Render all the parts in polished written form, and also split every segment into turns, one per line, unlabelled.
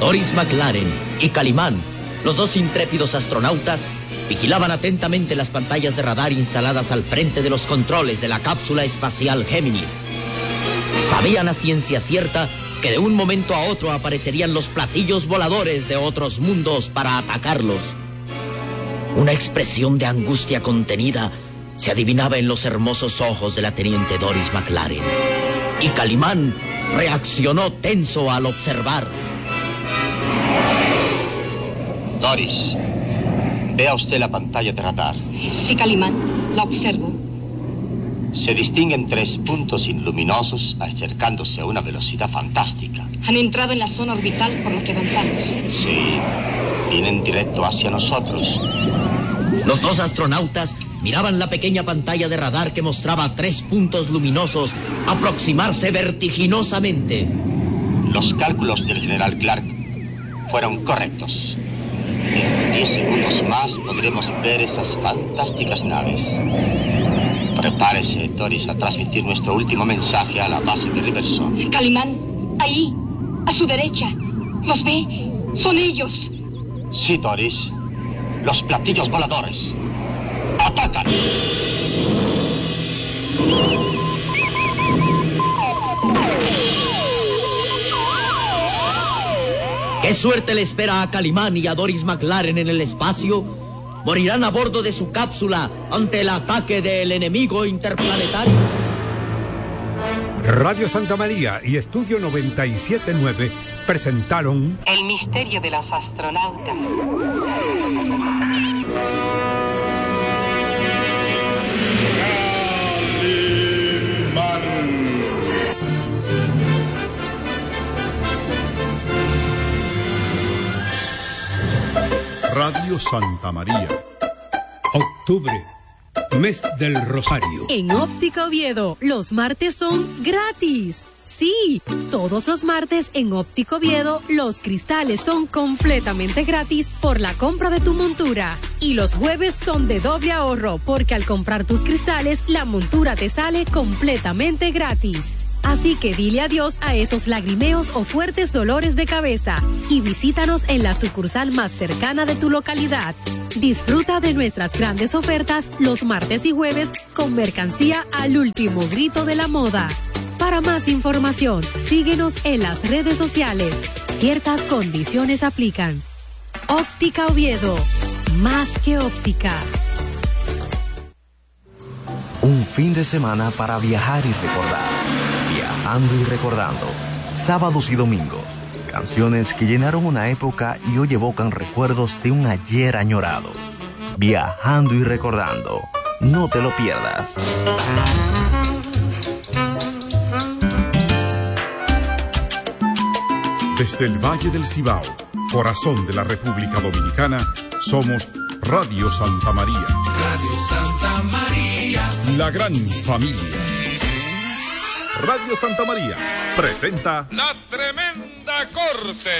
Doris McLaren y Calimán, los dos intrépidos astronautas, vigilaban atentamente las pantallas de radar instaladas al frente de los controles de la cápsula espacial Géminis. Sabían a ciencia cierta que de un momento a otro aparecerían los platillos voladores de otros mundos para atacarlos. Una expresión de angustia contenida se adivinaba en los hermosos ojos de la teniente Doris McLaren. Y Calimán reaccionó tenso al observar.
Doris, vea usted la pantalla de radar.
Sí, Calimán, la observo.
Se distinguen 3 puntos luminosos acercándose a una velocidad fantástica.
Han entrado en la zona orbital por lo que avanzamos.
Sí, vienen directo hacia nosotros.
Los dos astronautas miraban la pequeña pantalla de radar que mostraba 3 puntos luminosos aproximarse vertiginosamente.
Los cálculos del general Clark fueron correctos. En 10 segundos más podremos ver esas fantásticas naves. Prepárese, Doris, a transmitir nuestro último mensaje a la base de Riverson.
Calimán, ahí, a su derecha. ¿Los ve? Son ellos.
Sí, Doris. Los platillos voladores. ¡Atacan!
¿Qué suerte le espera a Calimán y a Doris McLaren en el espacio? ¿Morirán a bordo de su cápsula ante el ataque del enemigo interplanetario?
Radio Santa María y Estudio 97.9 presentaron
El misterio de los astronautas.
Radio Santa María.
Octubre, mes del Rosario.
En Óptica Oviedo, los martes son gratis. Sí, todos los martes en Óptica Oviedo, los cristales son completamente gratis por la compra de tu montura. Y los jueves son de doble ahorro, porque al comprar tus cristales, la montura te sale completamente gratis. Así que dile adiós a esos lagrimeos o fuertes dolores de cabeza y visítanos en la sucursal más cercana de tu localidad. Disfruta de nuestras grandes ofertas los martes y jueves con mercancía al último grito de la moda. Para más información, síguenos en las redes sociales. Ciertas condiciones aplican. Óptica Oviedo, más que óptica.
Un fin de semana para viajar y recordar. Viajando y recordando. Sábados y domingos. Canciones que llenaron una época y hoy evocan recuerdos de un ayer añorado. Viajando y recordando. No te lo pierdas.
Desde el Valle del Cibao, corazón de la República Dominicana, somos Radio Santa María.
Radio Santa María.
La gran familia. Radio Santa María presenta
La Tremenda Corte.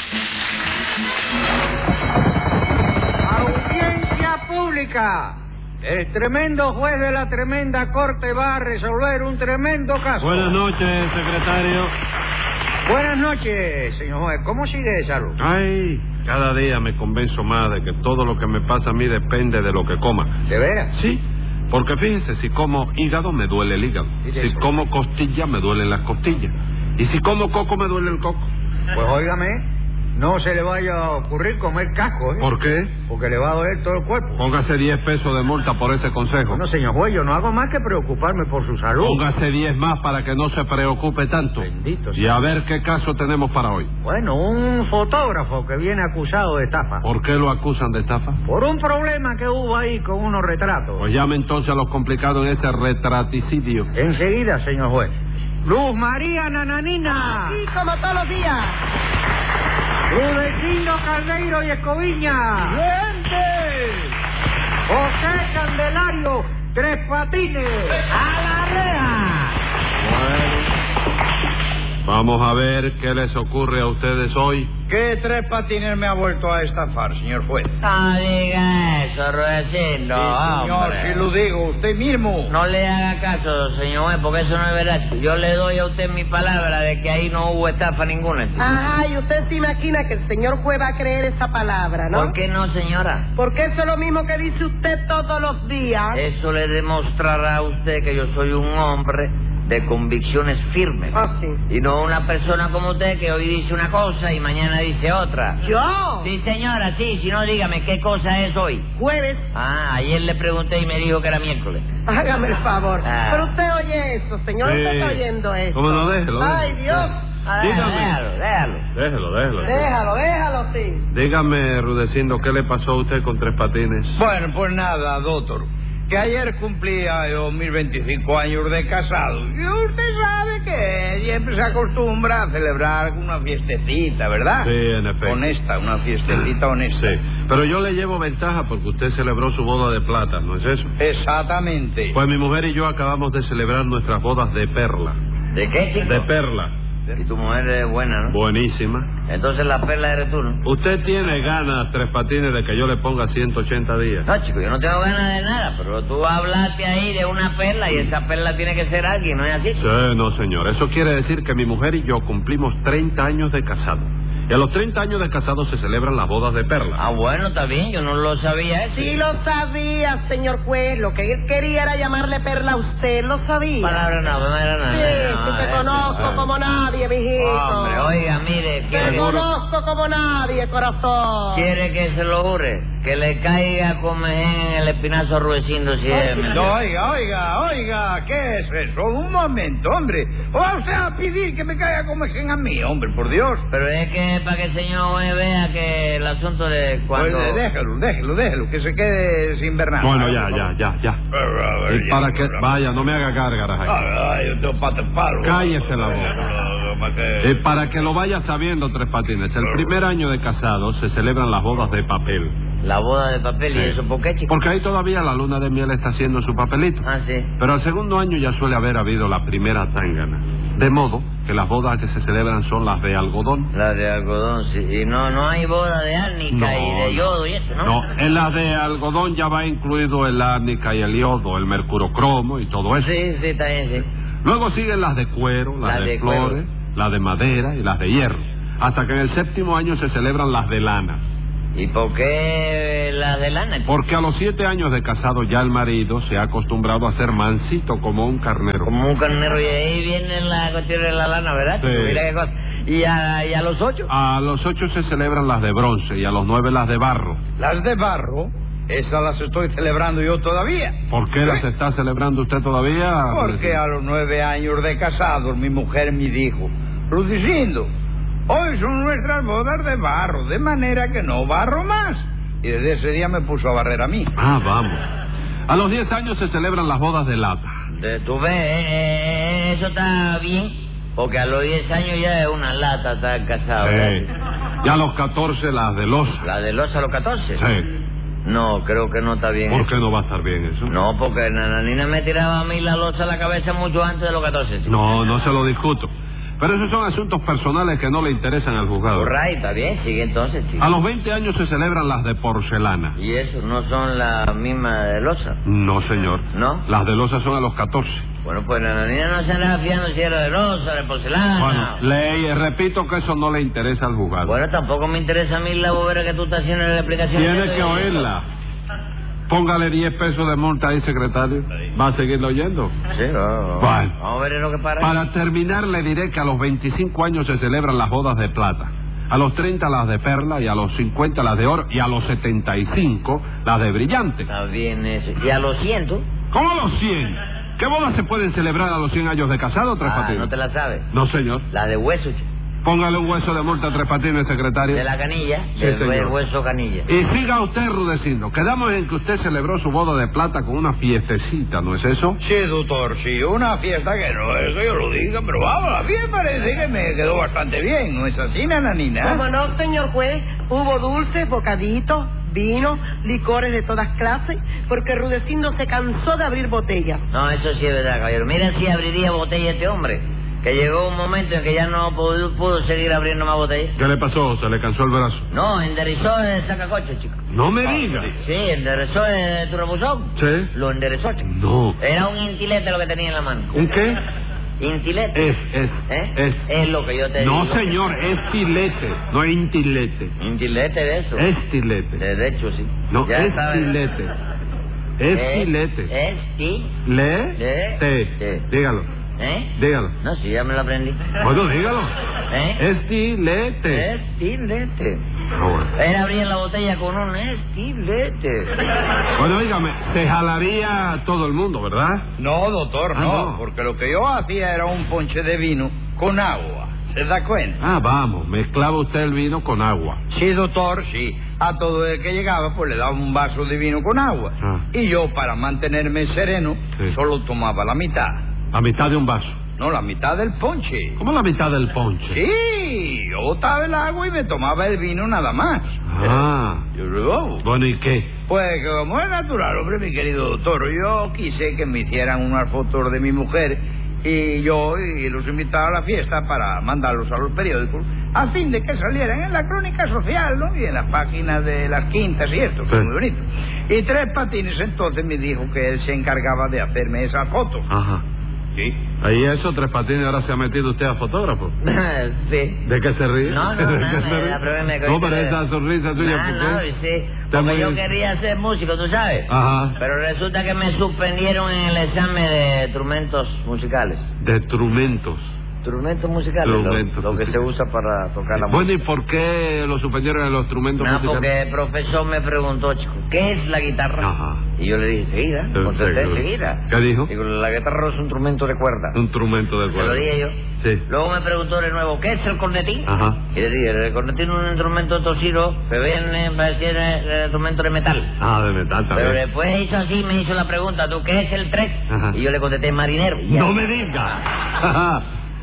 Audiencia pública. El tremendo juez de la tremenda corte va a resolver un tremendo caso.
Buenas noches, secretario.
Buenas noches, señor juez. ¿Cómo sigue de salud?
Ay, cada día me convenzo más de que todo lo que me pasa a mí depende de lo que coma.
¿De veras?
Sí, porque fíjese, si como hígado me duele el hígado. Si como costilla me duelen las costillas. Y si como coco me duele el coco.
Pues óigame, no se le vaya a ocurrir comer casco, ¿eh?
¿Por qué?
Porque le va a doler todo el cuerpo.
Póngase 10 pesos de multa por ese consejo.
Bueno, señor juez, yo no hago más que preocuparme por su salud.
Póngase 10 más para que no se preocupe tanto.
Bendito sea.
Y a ver qué caso tenemos para hoy.
Bueno, un fotógrafo que viene acusado de estafa.
¿Por qué lo acusan de estafa?
Por un problema que hubo ahí con unos retratos.
Pues llame entonces a los complicados en ese retraticidio.
Enseguida, señor juez. Luz María Nananina.
Aquí como todos los días.
Rudecindo Caldeiro y Escoviña.
¡Gente!
José Candelario Tres Patines.
¡A la reja!
Vamos a ver qué les ocurre a ustedes hoy.
¿Qué Tres Patines me ha vuelto a estafar, señor juez?
No diga eso, Rudecindo,
Sí, señor,
hombre.
si lo digo, usted mismo.
No le haga caso, señor juez, porque eso no es verdad. Yo le doy a usted mi palabra de que ahí no hubo estafa ninguna.
Ajá, y usted se imagina que el señor juez va a creer esa palabra, ¿no?
¿Por qué no, señora?
Porque eso es lo mismo que dice usted todos los días.
Eso le demostrará a usted que yo soy un hombre de convicciones firmes.
Ah, sí.
Y no una persona como usted que hoy dice una cosa y mañana dice otra.
¿Yo?
Sí, señora, sí. Si no, dígame, ¿qué cosa es hoy?
Jueves.
Ah, ayer le pregunté y me dijo que era miércoles.
Hágame el favor.
Ah.
Pero usted oye eso, señor.
Sí.
Usted está oyendo eso.
¿Cómo no? Déjelo.
Ay, Dios.
Ah, déjalo.
Déjalo, sí.
Dígame, Rudecindo, ¿qué le pasó a usted con Tres Patines?
Bueno, pues nada, doctor. Que ayer cumplía yo 1025 años de casado. Y usted sabe que siempre se acostumbra a celebrar una fiestecita, ¿verdad?
Sí, en efecto.
Honesta, una fiestecita honesta.
Sí, pero yo le llevo ventaja porque usted celebró su boda de plata, ¿no es eso?
Exactamente.
Pues mi mujer y yo acabamos de celebrar nuestras bodas de perla.
¿De qué, chico?
De perla.
Y tu mujer es buena, ¿no?
Buenísima.
Entonces la perla eres tú, ¿no?
Usted tiene ganas, Tres Patines, de que yo le ponga 180 días.
No, chico, yo no tengo ganas de nada, pero tú hablaste ahí de una perla y esa perla tiene que ser alguien, ¿no es así?
Sí, no, señor. Eso quiere decir que mi mujer y yo cumplimos 30 años de casado. Y a los 30 años de casado se celebran las bodas de perla.
Ah, bueno, está bien, yo no lo sabía eso.
Sí lo sabía, señor juez. Lo que él quería era llamarle perla a usted, lo sabía.
Palabra nada.
Sí, te conozco como nadie, mijito.
Hombre, oiga, mire,
Te conozco como nadie, corazón.
¿Quiere que se lo jure? Que le caiga comején en el espinazo Rudecindo si es...
No, oiga, ¿qué es eso? Un momento, hombre. ¿O va usted a pedir que me caiga como ején a mí, hombre, por Dios?
Pero es que para que el señor juez vea que el asunto de cuando...
Pues déjelo, que se quede sin ver nada.
Bueno, ya. Y para que... Vaya, no me haga gárgaras aquí.
Ay, yo tengo pata en palo.
Cállese la boca. Y para que lo vaya sabiendo, Tres Patines, el primer año de casado se celebran las bodas de papel.
La boda de papel, ¿y eso por qué, chico?
Porque ahí todavía la luna de miel está haciendo su papelito.
Ah, sí.
Pero al segundo año ya suele haber habido la primera tángana. De modo que las bodas que se celebran son las de algodón.
Las de algodón, sí. Y no hay boda de árnica y de yodo y eso, ¿no?
No, en las de algodón ya va incluido el árnica y el yodo, el mercurocromo y todo eso.
Sí, está bien, sí.
Luego siguen las de cuero, las de flores, las de madera y las de hierro. Hasta que en el séptimo año se celebran las de lana.
¿Y por qué las de lana?
Porque a los 7 años de casado ya el marido se ha acostumbrado a ser mansito como un carnero.
Como un carnero, y ahí viene la cuestión de la lana, ¿verdad?
Sí.
Mira qué cosa. ¿Y a los 8?
A los 8 se celebran las de bronce y a los 9 las de barro.
¿Las de barro? Esas las estoy celebrando yo todavía.
¿Por qué las está celebrando usted todavía?
Porque a los 9 años de casados mi mujer me dijo, Rudecindo, hoy son nuestras bodas de barro, de manera que no barro más. Y desde ese día me puso a barrer a mí.
Ah, vamos. A los 10 años se celebran las bodas de lata.
¿Tú ves? Eso está bien, porque a los 10 años ya es una lata estar casado.
Sí. Y a los 14 las de losa.
¿La de losa a los 14?
Sí.
No, creo que no está bien.
¿Por qué no va a estar bien eso?
No, porque Nananina me tiraba a mí la losa a la cabeza mucho antes de los 14. ¿Sí?
No se lo discuto. Pero esos son asuntos personales que no le interesan al juzgado.
Right, está bien, sigue entonces, chico.
A los 20 años se celebran las de porcelana.
¿Y eso no son las mismas de losa?
No, señor.
¿No?
Las de losa son a los 14.
Bueno, pues la niña no se anda fiando si era de losa, de porcelana.
Bueno, repito que eso no le interesa al juzgado.
Bueno, tampoco me interesa a mí la bobera que tú estás haciendo en la explicación.
Tiene que oírla. Póngale 10 pesos de multa ahí, secretario. ¿Va a seguirlo oyendo?
Sí, no.
Bueno,
vamos a ver lo que para.
Para terminar, le diré que a los 25 años se celebran las bodas de plata. A los 30 las de perla, y a los 50 las de oro, y a los 75 las de brillante.
Está bien eso. ¿Y a los 100?
¿Cómo a los 100? ¿Qué bodas se pueden celebrar a los 100 años de casado, Tres Patines?
¿No te la sabes?
No, señor.
La de hueso, chico.
Póngale un hueso de multa a Tres Patines, secretario.
De la canilla,
sí,
del hueso canilla.
Y siga usted, Rudecindo. Quedamos en que usted celebró su boda de plata con una fiestecita, ¿no es eso?
Sí, doctor, sí, una fiesta que no es que yo lo diga, pero vamos, la fiesta parece que me quedó bastante bien, ¿no es así, Nananina?
¿Cómo no, señor juez? Hubo dulces, bocaditos, vino, licores de todas clases, porque Rudecindo se cansó de abrir botellas.
No, eso sí es verdad, caballero. Mira si abriría botella este hombre. que llegó un momento en que ya no pudo seguir abriendo más botellas.
¿Qué le pasó? ¿Se le cansó el brazo?
No, enderezó el sacacoche, chico.
No me diga.
Sí, enderezó el turbozón.
Sí.
Lo enderezó, chico.
No.
Era un intilete lo que tenía en la mano.
¿Un qué?
Intilete. Es lo que yo te digo.
No, señor, es tilete, no es intilete.
Intilete de eso.
Es tilete.
De hecho, sí.
No,
ya
es tilete. Es tilete.
Es ti.
Le. Dígalo. Dígalo.
No, sí, ya me lo aprendí.
Bueno, dígalo. Estilete.
Estilete.
Ah, bueno.
Él abría la botella con un estilete.
Bueno, dígame, se jalaría todo el mundo, ¿verdad?
No, doctor, no, porque lo que yo hacía era un ponche de vino con agua. ¿Se da cuenta?
Ah, vamos, mezclaba usted el vino con agua.
Sí, doctor, sí. A todo el que llegaba, pues le daba un vaso de vino con agua. Y yo, para mantenerme sereno, solo tomaba la mitad.
¿La mitad de un vaso?
No, la mitad del ponche.
¿Cómo la mitad del ponche?
Sí, yo botaba el agua y me tomaba el vino nada más.
Ah.
Yo,
bueno, ¿y qué?
Pues como es natural, hombre, mi querido doctor, yo quise que me hicieran unas fotos de mi mujer y los invitaba a la fiesta para mandarlos a los periódicos a fin de que salieran en la crónica social, ¿no? Y en las páginas de las quintas y esto, que es muy bonito. Y Tres Patines entonces me dijo que él se encargaba de hacerme esas fotos.
Ajá.
Sí.
Ahí eso, Tres Patines, ahora se ha metido usted a fotógrafo.
Sí.
¿De qué se ríe?
No, la prueba
no, pero esa sonrisa tuya.
No, sí. Porque yo quería ser músico, tú sabes.
Ajá.
Pero resulta que me suspendieron en el examen de instrumentos musicales.
¿De instrumentos?
Instrumentos musicales, lo que se usa para tocar la música.
Bueno, ¿y por qué lo suspendieron en los instrumentos musicales?
Porque el profesor me preguntó, chico, ¿qué es la guitarra?
Ajá.
Y yo le dije, seguida, contesté seguida.
¿Qué dijo?
Digo, la guitarra es un instrumento de cuerda.
Un instrumento de cuerda.
Se lo dije yo.
Sí.
Luego me preguntó de nuevo, ¿qué es el cornetín?
Ajá.
Y le dije, el cornetín es un instrumento torcido, que viene para decir el instrumento de metal.
Ah, de metal también.
Pero después hizo así, me hizo la pregunta, ¿tú qué es el 3?
Ajá.
Y yo le contesté, marinero.
¡No me diga!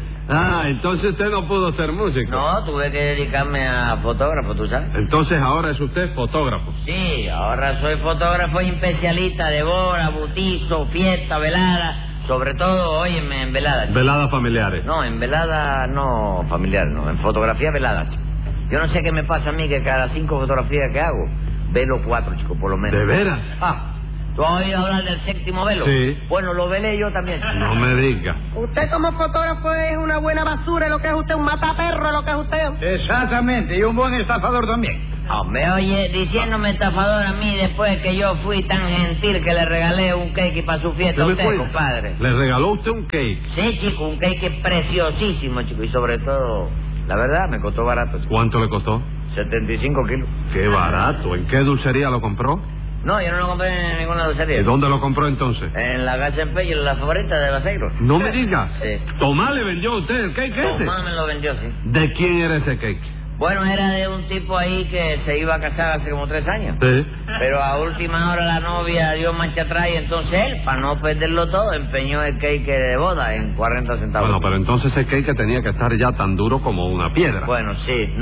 Ah, entonces usted no pudo ser músico.
No, tuve que dedicarme a fotógrafo, ¿tú sabes?
Entonces ahora es usted fotógrafo.
Sí, ahora soy fotógrafo y especialista de boda, bautizo, fiesta, velada. Sobre todo, óyeme, en veladas.
¿Veladas familiares?
No, en velada no familiar, no. En fotografía velada, chico. Yo no sé qué me pasa a mí que cada 5 fotografías que hago, velo 4, chico, por lo menos.
¿De veras?
Ah. ¿Tú has oído hablar del 7º velo?
Sí.
Bueno, lo velé yo también.
No me diga.
Usted como fotógrafo es una buena basura, lo que es usted, un mataperro, lo que es usted.
Exactamente, y un buen estafador también.
Me oye, diciéndome estafador a mí después que yo fui tan gentil que le regalé un cake para su fiesta a usted, compadre.
¿Le regaló usted un cake?
Sí, chico, un cake preciosísimo, chico, y sobre todo, la verdad, me costó barato, chico.
¿Cuánto le costó?
75 kilos.
Qué barato. ¿En qué dulcería lo compró?
No, yo no lo compré en ninguna dulcería.
¿Y dónde lo compró entonces?
En la calle Empeño, la favorita de Baseiro.
No me diga.
Sí.
¿Tomás le vendió a usted el cake ese?
Tomás me lo vendió, sí.
¿De quién era ese cake?
Bueno, era de un tipo ahí que se iba a casar hace como 3 años.
Sí.
Pero a última hora la novia dio marcha atrás y entonces él, para no perderlo todo, empeñó el cake de boda en 40 centavos.
Bueno, pero entonces ese cake tenía que estar ya tan duro como una piedra.
Bueno, sí.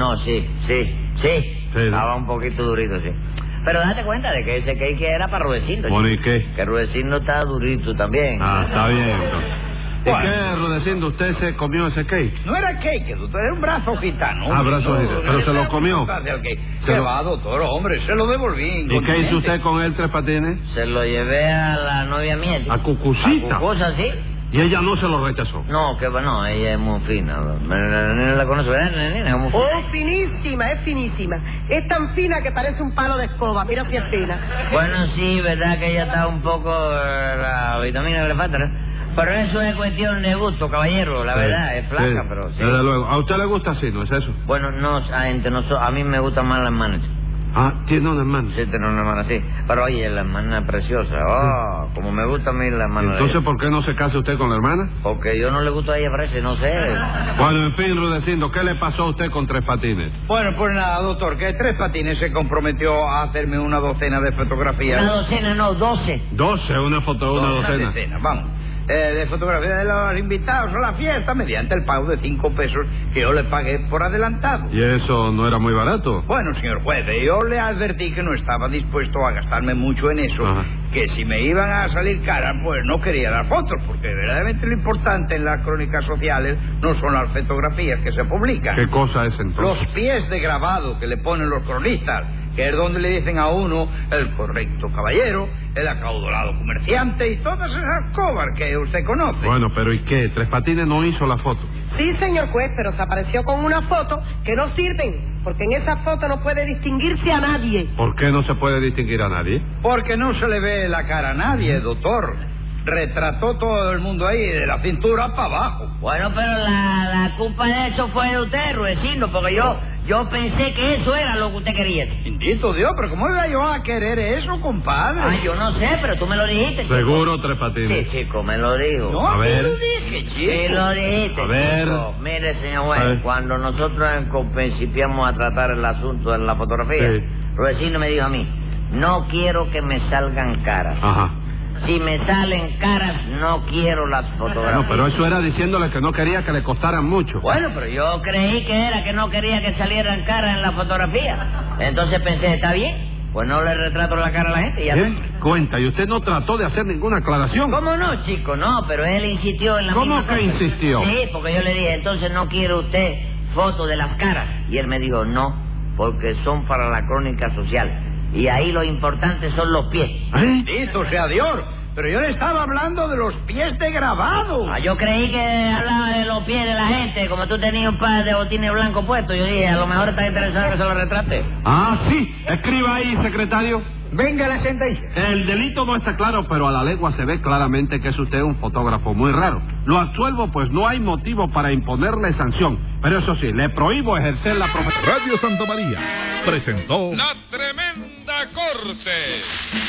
Estaba un poquito durito, sí. Pero date cuenta de que ese cake era para Rudecindo.
Bueno, ¿y qué?
Que Rudecindo está durito también.
Ah, está bien. ¿Y qué, Rudecindo, usted se comió ese cake?
No era cake, doctor, era un brazo gitano.
Ah, brazo gitano. ¿Pero se lo comió?
¿Qué va, doctor? Hombre, se lo devolví.
¿Y qué hizo usted con él, Tres Patines?
Se lo llevé a la novia mía.
¿A Cucucita?
A Cucusa, sí.
¿Y ella no se lo rechazó?
No, que no, ella es muy fina. No la conozco, ¿verdad, nena? Muy fina.
Oh, finísima, es finísima. Es tan fina que parece un palo de escoba. Mira si es fina.
Bueno, sí, verdad que ella está un poco la vitamina que le falta, ¿no? Pero eso es cuestión de gusto, caballero, la verdad, es flaca, pero sí.
Desde luego. ¿A usted le gusta así, no es eso?
Bueno, no, a mí me gustan más las hermanas.
Ah, ¿tiene una hermana?
Sí, tiene una hermana, sí. Pero oye, la hermana es preciosa. Oh, como me gusta a mí la hermana.
Entonces, ¿por qué no se casa usted con la hermana?
Porque yo no le gusto a ella, parece, no sé.
Bueno, en fin, Rudecindo, ¿qué le pasó a usted con Tres Patines?
Bueno, pues nada, doctor, que Tres Patines se comprometió a hacerme una docena de fotografías.
Una docena, no, 12.
12, una foto, una docena.
Vamos. de fotografía de los invitados a la fiesta mediante el pago de 5 pesos que yo le pagué por adelantado.
¿Y eso no era muy barato?
Bueno, señor juez, yo le advertí que no estaba dispuesto a gastarme mucho en eso, que si me iban a salir caras, pues no quería dar fotos, porque verdaderamente lo importante en las crónicas sociales no son las fotografías que se publican.
¿Qué cosa es entonces?
Los pies de grabado que le ponen los cronistas, que es donde le dicen a uno el correcto caballero, el acaudalado comerciante y todas esas cosas que usted conoce.
Bueno, pero ¿y qué? Tres Patines no hizo la foto.
Sí, señor juez, pero se apareció con una foto que no sirven, porque en esa foto no puede distinguirse a nadie.
¿Por qué no se puede distinguir a nadie?
Porque no se le ve la cara a nadie, doctor. Retrató todo el mundo ahí, de la cintura para abajo.
Bueno, pero la culpa de eso fue de usted, Rudecindo, porque yo pensé que eso era lo que usted quería.
Bendito Dios, pero ¿cómo iba yo a querer eso, compadre?
Ay, yo no sé, pero tú me lo dijiste, chico.
¿Seguro, Tres Patines?
Sí, chico, me lo dijo.
No,
a ver.
lo dije, chico.
Sí, lo dijiste,
a ver.
chico. Mire, señor juez, cuando nosotros principiamos a tratar el asunto de la fotografía,
sí,
Rudecindo me dijo a mí, no quiero que me salgan caras.
Ajá.
Si me salen caras, no quiero las fotografías.
No, pero eso era diciéndole que no quería que le costaran mucho.
Bueno, pero yo creí que era que no quería que salieran caras en la fotografía. Entonces pensé, está bien, pues no le retrato la cara a la gente y ya está.
Cuenta, ¿y usted no trató de hacer ninguna aclaración?
¿Cómo no, chico? No, pero él insistió en la
¿Cómo
misma
que
cosa.
insistió?
Sí, porque yo le dije, entonces no quiere usted fotos de las caras. Y él me dijo, no, porque son para la crónica social. Y ahí lo importante son los pies.
Bendito sea Dios. Pero yo le estaba hablando de los pies de grabado.
Yo creí que hablaba de los pies de la gente. Como tú tenías un par de botines blancos puestos, yo dije, a lo mejor está interesado que se lo retrate.
Ah, sí. Escriba ahí, secretario.
Venga la sentencia.
El delito no está claro, pero a la legua se ve claramente que es usted un fotógrafo muy raro. Lo absuelvo, pues no hay motivo para imponerle sanción. Pero eso sí, le prohíbo ejercer la profesión.
Radio Santa María presentó
La Tremenda Corte.